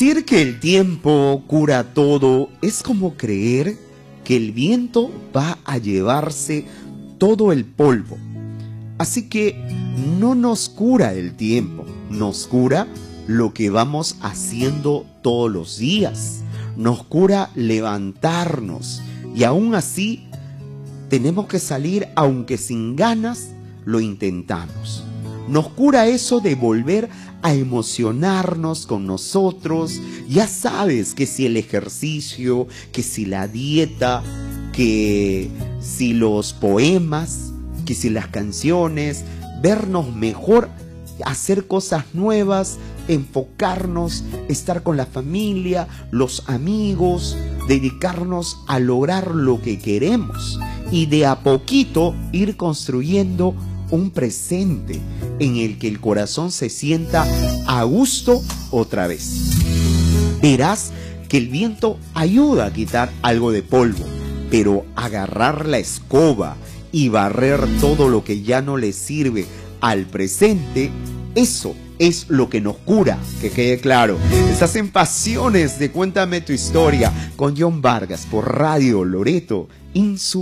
Decir que el tiempo cura todo es como creer que el viento va a llevarse todo el polvo. Así que no nos cura el tiempo, nos cura lo que vamos haciendo todos los días. Nos cura levantarnos y aún así tenemos que salir, aunque sin ganas, lo intentamos. Nos cura eso de volver a emocionarnos con nosotros. Ya sabes que si el ejercicio, que si la dieta, que si los poemas, que si las canciones, vernos mejor, hacer cosas nuevas, enfocarnos, estar con la familia, los amigos, dedicarnos a lograr lo que queremos y de a poquito ir construyendo un presente en el que el corazón se sienta a gusto otra vez. Verás que el viento ayuda a quitar algo de polvo, pero agarrar la escoba y barrer todo lo que ya no le sirve al presente, eso es lo que nos cura, que quede claro. Estás en Pasiones de Cuéntame tu Historia con John Vargas por Radio Loreto.